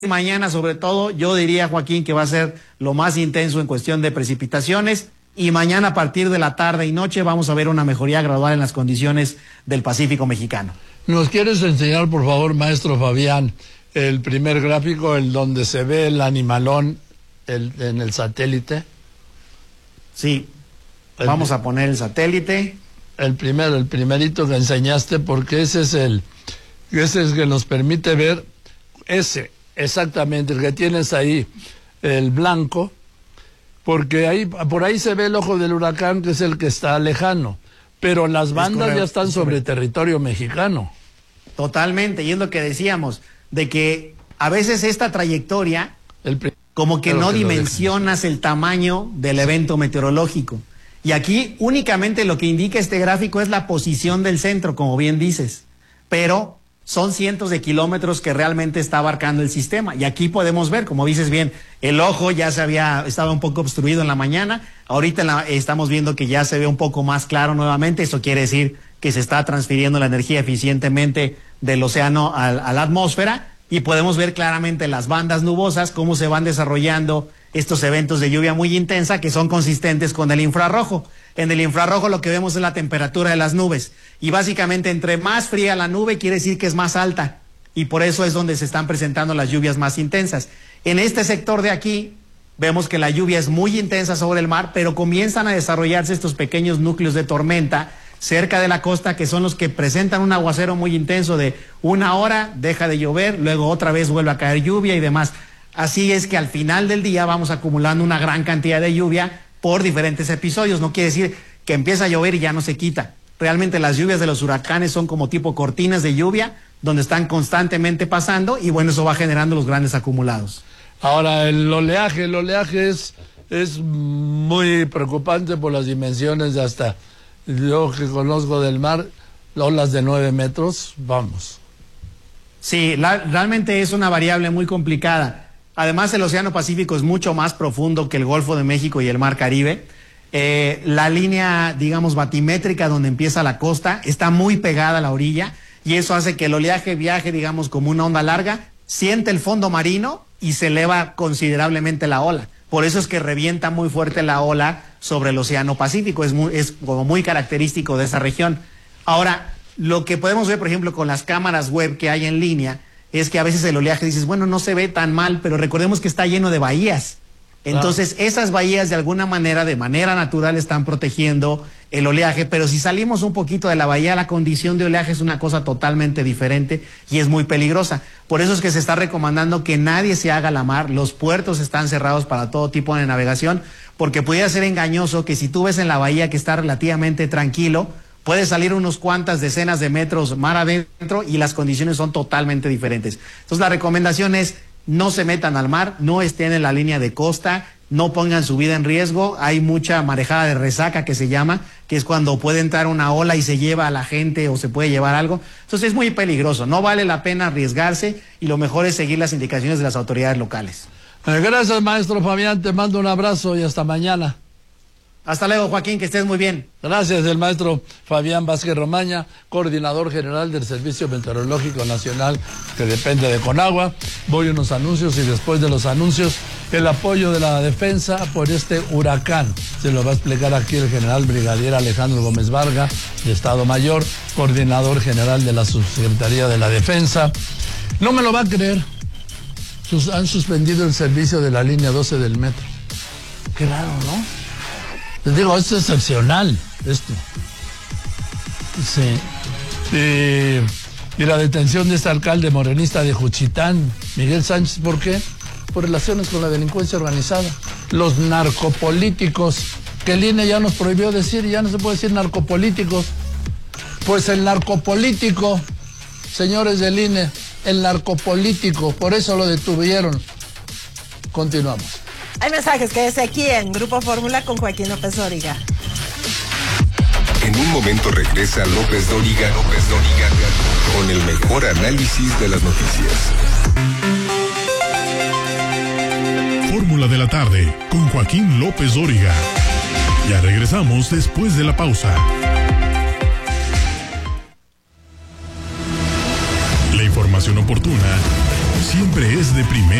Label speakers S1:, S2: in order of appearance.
S1: Mañana, sobre todo, yo diría, Joaquín, que va a ser lo más intenso en cuestión de precipitaciones. Y mañana, a partir de la tarde y noche, vamos a ver una mejoría gradual en las condiciones del Pacífico mexicano.
S2: ¿Nos quieres enseñar, por favor, maestro Fabián, el primer gráfico, el donde se ve el animalón en el satélite?
S1: Sí, vamos a poner el satélite.
S2: El primerito que enseñaste, porque ese es el que nos permite ver exactamente, el que tienes ahí, el blanco, porque por ahí se ve el ojo del huracán, que es el que está lejano, pero las bandas ya están sobre territorio mexicano.
S1: Totalmente, y es lo que decíamos, de que a veces esta trayectoria, como que no dimensionas el tamaño del evento meteorológico. Y aquí únicamente lo que indica este gráfico es la posición del centro, como bien dices, pero son cientos de kilómetros que realmente está abarcando el sistema. Y aquí podemos ver, como dices bien, el ojo ya estaba un poco obstruido en la mañana. Ahorita estamos viendo que ya se ve un poco más claro nuevamente. Eso quiere decir que se está transfiriendo la energía eficientemente del océano a la atmósfera. Y podemos ver claramente las bandas nubosas, cómo se van desarrollando estos eventos de lluvia muy intensa que son consistentes con el infrarrojo. En el infrarrojo lo que vemos es la temperatura de las nubes. Y básicamente entre más fría la nube quiere decir que es más alta. Y por eso es donde se están presentando las lluvias más intensas. En este sector de aquí vemos que la lluvia es muy intensa sobre el mar, pero comienzan a desarrollarse estos pequeños núcleos de tormenta cerca de la costa, que son los que presentan un aguacero muy intenso de una hora, deja de llover, luego otra vez vuelve a caer lluvia y demás. Así es que al final del día vamos acumulando una gran cantidad de lluvia por diferentes episodios. No quiere decir que empieza a llover y ya no se quita. Realmente las lluvias de los huracanes son como tipo cortinas de lluvia, donde están constantemente pasando y bueno, eso va generando los grandes acumulados.
S2: Ahora, el oleaje es muy preocupante por las dimensiones de hasta... Yo que conozco del mar, olas de 9 metros, vamos.
S1: Sí, realmente es una variable muy complicada. Además, el Océano Pacífico es mucho más profundo que el Golfo de México y el Mar Caribe. La línea, digamos, batimétrica donde empieza la costa está muy pegada a la orilla y eso hace que el oleaje viaje, digamos, como una onda larga, siente el fondo marino y se eleva considerablemente la ola. Por eso es que revienta muy fuerte la ola sobre el Océano Pacífico, es como muy característico de esa región. Ahora, lo que podemos ver, por ejemplo, con las cámaras web que hay en línea, es que a veces el oleaje dices, bueno, no se ve tan mal, pero recordemos que está lleno de bahías. Entonces, esas bahías de alguna manera, de manera natural, están protegiendo el oleaje, pero si salimos un poquito de la bahía, la condición de oleaje es una cosa totalmente diferente y es muy peligrosa. Por eso es que se está recomendando que nadie se haga a la mar, los puertos están cerrados para todo tipo de navegación, porque pudiera ser engañoso que si tú ves en la bahía que está relativamente tranquilo, puede salir unos cuantas decenas de metros mar adentro y las condiciones son totalmente diferentes. Entonces la recomendación es no se metan al mar, no estén en la línea de costa, no pongan su vida en riesgo. Hay mucha marejada de resaca que se llama, que es cuando puede entrar una ola y se lleva a la gente o se puede llevar algo. Entonces es muy peligroso, no vale la pena arriesgarse y lo mejor es seguir las indicaciones de las autoridades locales.
S2: Gracias, maestro Fabián, te mando un abrazo y hasta mañana.
S1: Hasta luego, Joaquín, que estés muy bien.
S2: Gracias, el maestro Fabián Vázquez Romaña, coordinador general del Servicio Meteorológico Nacional, que depende de Conagua. Voy a unos anuncios y después de los anuncios, el apoyo de la defensa por este huracán. Se lo va a explicar aquí el general brigadier Alejandro Gómez Varga, de Estado Mayor, coordinador general de la Subsecretaría de la Defensa. No me lo va a creer. Han suspendido el servicio de la línea 12 del metro. Qué raro, ¿no? Les digo, esto es excepcional, esto. Sí. Y la detención de este alcalde morenista de Juchitán, Miguel Sánchez, ¿por qué? Por relaciones con la delincuencia organizada. Los narcopolíticos, que el INE ya nos prohibió decir, ya no se puede decir narcopolíticos. Pues el narcopolítico, señores del INE, el narcopolítico, por eso lo detuvieron. Continuamos.
S3: Hay mensajes, quédese aquí en Grupo Fórmula con Joaquín López Dóriga.
S4: En un momento regresa López Dóriga, con el mejor análisis de las noticias.
S5: Fórmula de la tarde con Joaquín López Dóriga. Ya regresamos después de la pausa. La información oportuna, siempre es de primera.